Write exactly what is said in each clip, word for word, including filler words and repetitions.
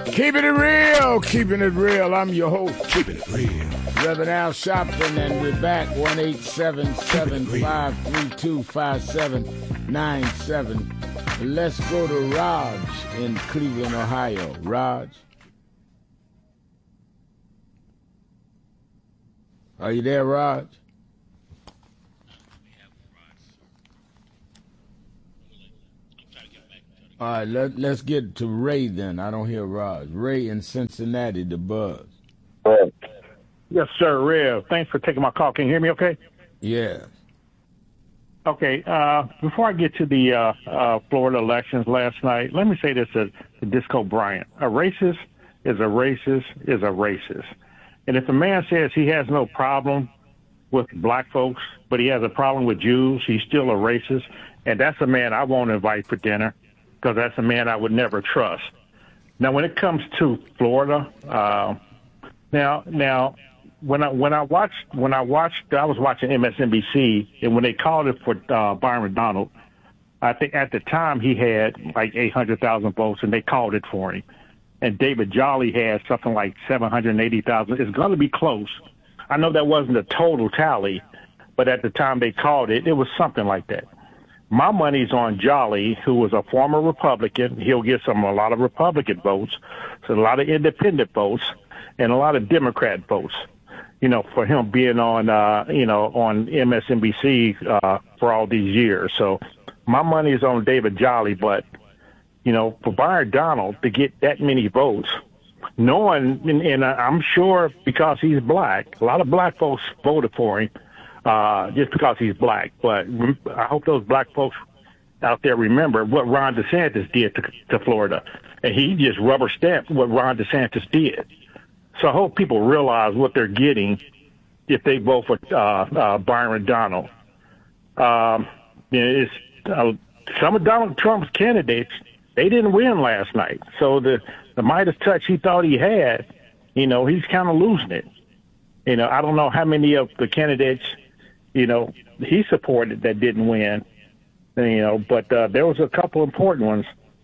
Keeping it real, keeping it real. I'm your host. Keeping it real. Reverend Al Sharpton, and we're back. one eight seven seven, five three two, five seven nine seven. Let's go to Raj in Cleveland, Ohio. Raj? Are you there, Raj? All right, let, let's get to Ray then. I don't hear Raj. Ray in Cincinnati, the Buzz. Yes, sir, Rev. Thanks for taking my call. Can you hear me okay? Yeah. Okay, uh, before I get to the uh, uh, Florida elections last night, let me say this to, to Disco Bryant. A racist is a racist is a racist. And if a man says he has no problem with black folks, but he has a problem with Jews, he's still a racist. And that's a man I won't invite for dinner, because that's a man I would never trust. Now, when it comes to Florida, uh, now, now, when I when I watched when I watched I was watching M S N B C, and when they called it for uh, Byron Donald, I think at the time he had like eight hundred thousand votes, and they called it for him. And David Jolly had something like seven hundred eighty thousand. It's going to be close. I know that wasn't a total tally, but at the time they called it, it was something like that. My money's on Jolly, who was a former Republican. He'll get some a lot of Republican votes, so a lot of independent votes, and a lot of Democrat votes. You know, for him being on, uh, you know, on M S N B C uh, for all these years. So my money is on David Jolly, but you know, for Byron Donald to get that many votes, knowing, and, and I'm sure because he's black, a lot of black folks voted for him. Uh, just because he's black. But I hope those black folks out there remember what Ron DeSantis did to, to Florida. And he just rubber stamped what Ron DeSantis did. So I hope people realize what they're getting if they vote for uh, uh, Byron Donald. Um, you know, it's, uh, some of Donald Trump's candidates, they didn't win last night. So the, the Midas touch he thought he had, you know, he's kind of losing it. You know, I don't know how many of the candidates, you know, he supported that didn't win, you know, but uh, there was a couple important ones.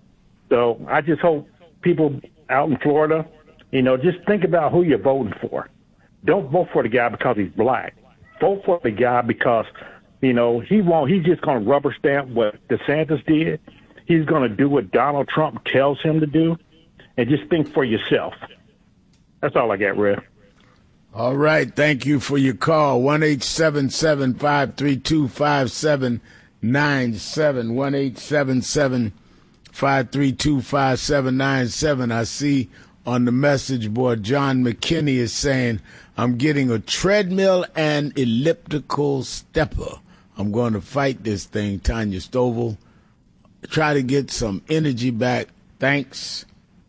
So I just hope people out in Florida, you know, just think about who you're voting for. Don't vote for the guy because he's black. Vote for the guy because, you know, he won't, he's just going to rubber stamp what DeSantis did. He's going to do what Donald Trump tells him to do, and just think for yourself. That's all I got, Red. All right, thank you for your call. one eight seven seven, five three two, five seven nine seven. one eight seven seven, five three two, five seven nine seven. I see on the message board, John McKinney is saying, I'm getting a treadmill and elliptical stepper. I'm going to fight this thing, Tanya Stovall. Try to get some energy back. Thanks.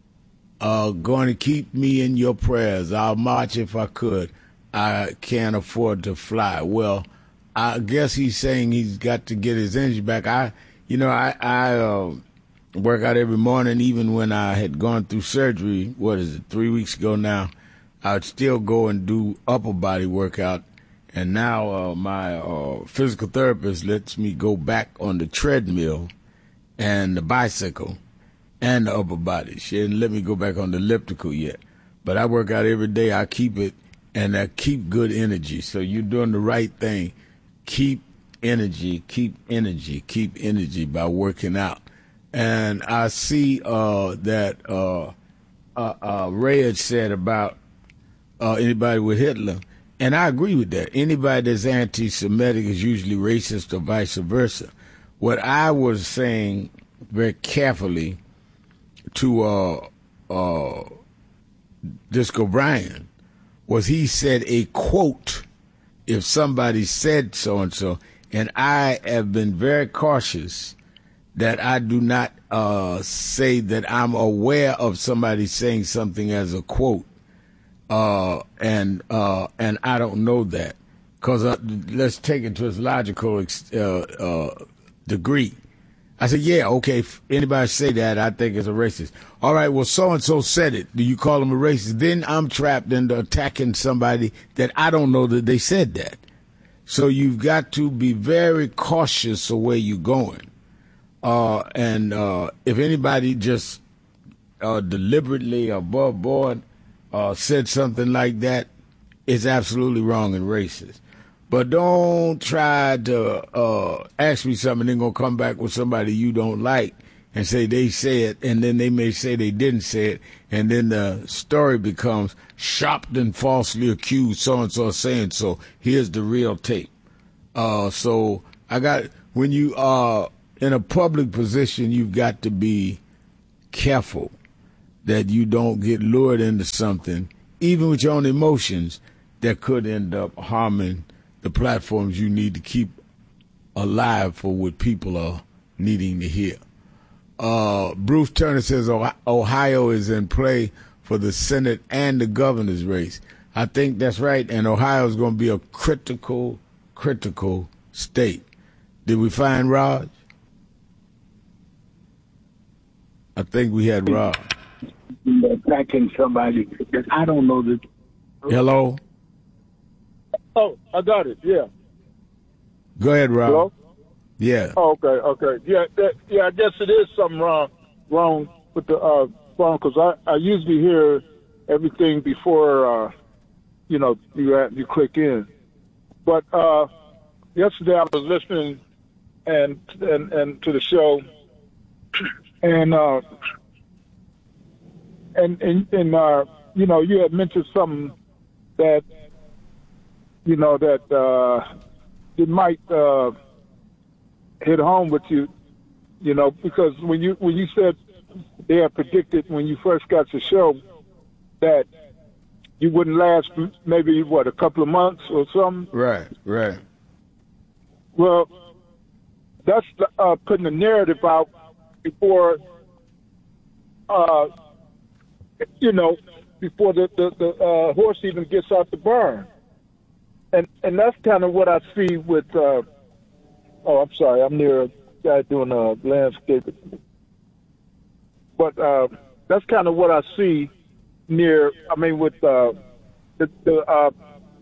Uh, going to keep me in your prayers. I'll march if I could. I can't afford to fly. Well, I guess he's saying he's got to get his energy back. I, you know, I, I uh, work out every morning, even when I had gone through surgery. What is it, three weeks ago now? I would still go and do upper body workout. And now uh, my uh, physical therapist lets me go back on the treadmill and the bicycle and the upper body. She didn't let me go back on the elliptical yet. But I work out every day. I keep it, and I keep good energy. So you're doing the right thing. Keep energy, keep energy, keep energy by working out. And I see uh, that uh, uh, uh, Ray had said about uh, anybody with Hitler, and I agree with that. Anybody that's anti-Semitic is usually racist or vice versa. What I was saying very carefully to uh, uh, Disco Bryan was he said a quote, if somebody said so-and-so, and I have been very cautious that I do not uh, say that I'm aware of somebody saying something as a quote, uh, and uh, and I don't know that. Because uh, let's take it to its logical uh, uh, degree. I said, yeah, okay, if anybody say that, I think it's a racist. All right, well, so-and-so said it. Do you call them a racist? Then I'm trapped into attacking somebody that I don't know that they said that. So you've got to be very cautious of where you're going. Uh, and uh, if anybody just uh, deliberately above board uh, said something like that, it's absolutely wrong and racist. But don't try to uh, ask me something and then go come back with somebody you don't like and say they said, and then they may say they didn't say it, and then the story becomes Sharpton falsely accused so-and-so saying so. Here's the real tape. Uh, so I got, when you are in a public position, you've got to be careful that you don't get lured into something, even with your own emotions, that could end up harming the platforms you need to keep alive for what people are needing to hear. Uh, Bruce Turner says Ohio is in play for the Senate and the governor's race. I think that's right, and Ohio is going to be a critical, critical state. Did we find Raj? I think we had Raj. Attacking somebody, I don't know that. Hello? Oh, I got it. Yeah. Go ahead, Rob. Hello? Yeah. Oh, okay. Okay. Yeah. That, yeah. I guess it is something wrong, wrong with the uh, phone because I, I usually hear everything before, uh, you know, you you click in. But uh, yesterday I was listening and and and to the show, and uh, and and and uh, you know, you had mentioned something that. You know, that uh, it might uh, hit home with you, you know, because when you when you said they had predicted when you first got the show that you wouldn't last maybe, what, a couple of months or something? Right, right. Well, that's uh, putting a narrative out before, uh, you know, before the, the, the uh, horse even gets out the barn. And and that's kind of what I see with, uh, oh, I'm sorry, I'm near a guy doing a landscaping. But uh, that's kind of what I see near, I mean, with uh, the, the uh,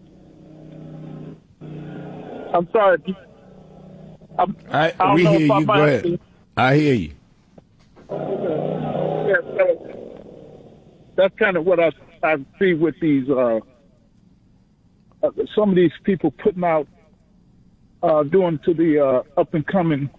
I'm sorry. I'm, I, I we hear you. I Go ahead. Be, I hear you. Yeah, so that's kind of what I, I see with these, uh, uh, some of these people putting out, uh, doing to the uh, up and coming,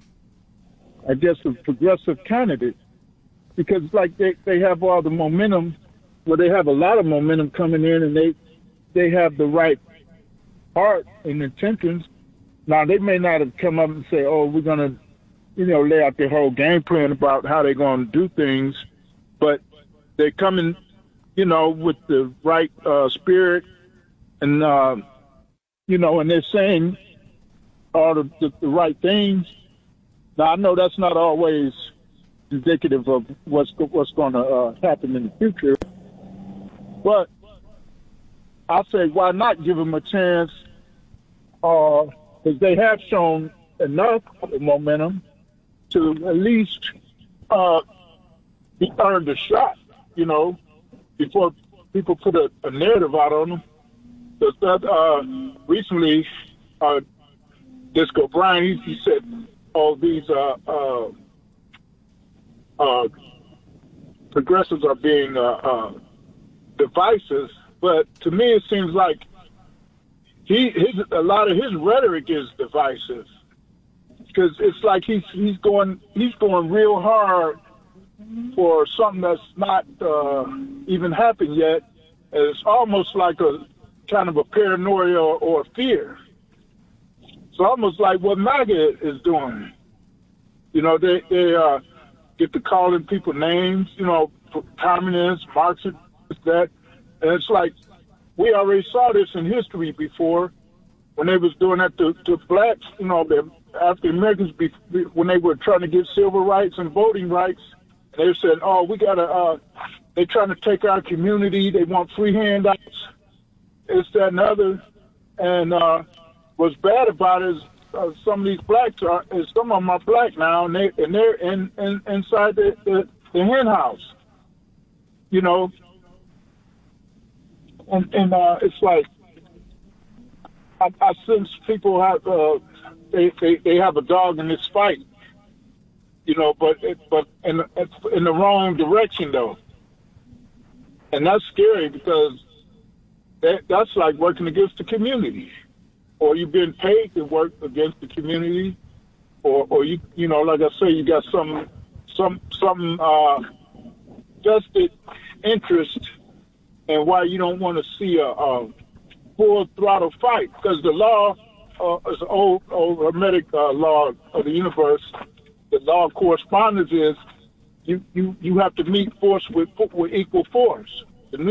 I guess, the progressive candidates, because like they, they have all the momentum, well, they have a lot of momentum coming in, and they they have the right heart and intentions. Now, they may not have come up and say, oh, we're going to, you know, lay out their whole game plan about how they're going to do things, but they're coming, you know, with the right uh, spirit, and, uh, you know, and they're saying all the, the, the right things. Now, I know that's not always indicative of what's what's going to uh, happen in the future, but I say, why not give them a chance? Because uh, they have shown enough momentum to at least uh, be earned a shot, you know, before people put a, a narrative out on them. Because that uh, recently, uh, Disco Brian, he, he said all these uh, uh, uh, progressives are being uh, uh, divisive, but to me it seems like he his a lot of his rhetoric is divisive, because it's like he's he's going he's going real hard for something that's not uh, even happened yet. It's almost like a kind of a paranoia or, or fear. It's almost like what MAGA is doing. You know, they they uh, get to calling people names, you know, communists, Marxists, that, and it's like we already saw this in history before when they was doing that to, to blacks, you know, the African Americans, when they were trying to get civil rights and voting rights. And they said, "Oh, we gotta." Uh, they're trying to take our community. They want free handouts. It's that and other. And uh, what's bad about it is uh, some of these blacks are, is some of them are black now, and they and they're in, in inside the, the the hen house. You know, and and uh, it's like I, I sense people have uh, they, they they have a dog in this fight, you know, but it, but in in the wrong direction though, and that's scary because that that's like working against the community, or you've been paid to work against the community, or or you you know, like I say, you got some some some uh, vested interest, and why you don't want to see a, a full throttle fight because the law uh, is an old old hermetic uh, law of the universe. The law of correspondence is you, you, you have to meet force with with equal force.